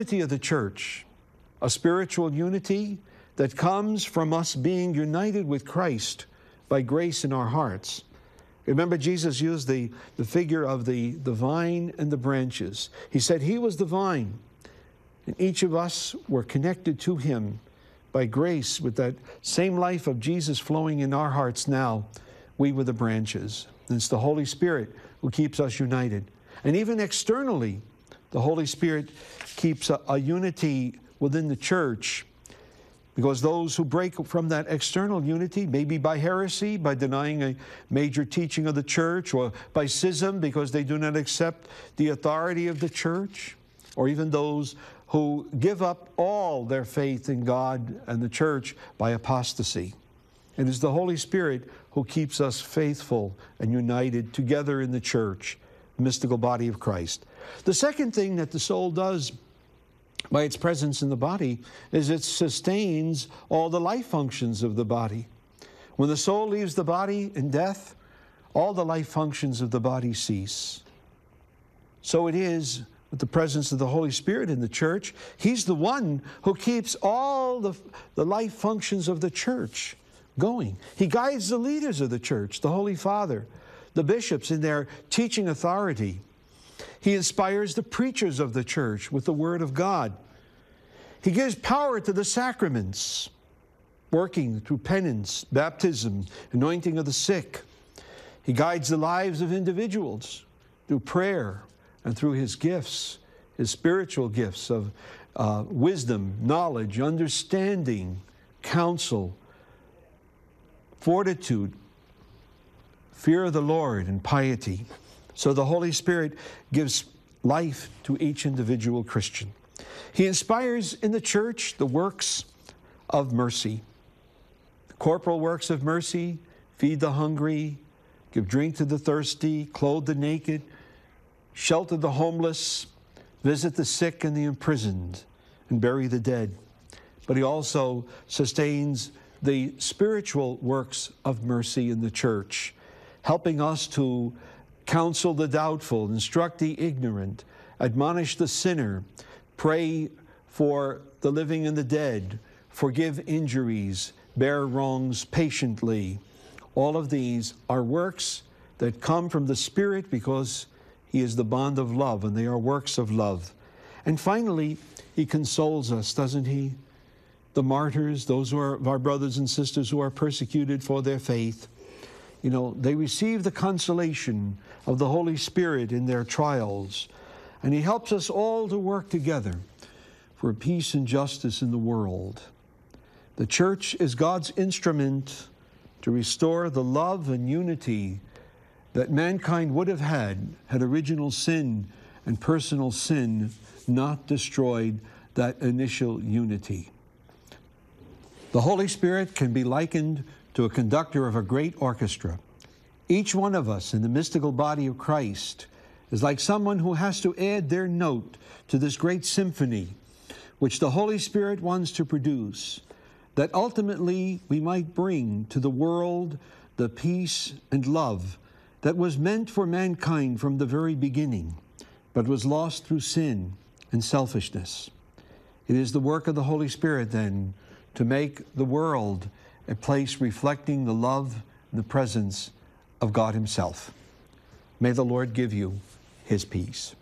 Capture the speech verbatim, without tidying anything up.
Unity of the church, a spiritual unity that comes from us being united with Christ by grace in our hearts. Remember, Jesus used the, the figure of the, the vine and the branches. He said he was the vine, and each of us were connected to him by grace with that same life of Jesus flowing in our hearts now. We were the branches. And it's the Holy Spirit who keeps us united. And even externally, the Holy Spirit keeps a, a unity within the church, because those who break from that external unity, maybe by heresy, by denying a major teaching of the church, or by schism because they do not accept the authority of the church, or even those who give up all their faith in God and the church by apostasy. It is the Holy Spirit who keeps us faithful and united together in the church, the mystical body of Christ. The second thing that the soul does by its presence in the body is it sustains all the life functions of the body. When the soul leaves the body in death, all the life functions of the body cease. So it is with the presence of the Holy Spirit in the church. He's the one who keeps all the, the life functions of the church going. He guides the leaders of the church, the Holy Father, the bishops in their teaching authority. He inspires the preachers of the church with the Word of God. He gives power to the sacraments, working through penance, baptism, anointing of the sick. He guides the lives of individuals through prayer and through His gifts, His spiritual gifts of uh, wisdom, knowledge, understanding, counsel, fortitude, fear of the Lord, and piety. So the Holy Spirit gives life to each individual Christian. He inspires in the church the works of mercy. The corporal works of mercy: feed the hungry, give drink to the thirsty, clothe the naked, shelter the homeless, visit the sick and the imprisoned, and bury the dead. But He also sustains the spiritual works of mercy in the church, helping us to counsel the doubtful, instruct the ignorant, admonish the sinner, pray for the living and the dead, forgive injuries, bear wrongs patiently. All of these are works that come from the Spirit because He is the bond of love, and they are works of love. And finally, He consoles us, doesn't He? The martyrs, those who are our brothers and sisters who are persecuted for their faith, you know, they receive the consolation of the Holy Spirit in their trials, and He helps us all to work together for peace and justice in the world. The church is God's instrument to restore the love and unity that mankind would have had had original sin and personal sin not destroyed that initial unity. The Holy Spirit can be likened to a conductor of a great orchestra. Each one of us in the mystical body of Christ is like someone who has to add their note to this great symphony which the Holy Spirit wants to produce, that ultimately we might bring to the world the peace and love that was meant for mankind from the very beginning, but was lost through sin and selfishness. It is the work of the Holy Spirit, then, to make the world a place reflecting the love and the presence of God Himself. May the Lord give you His peace.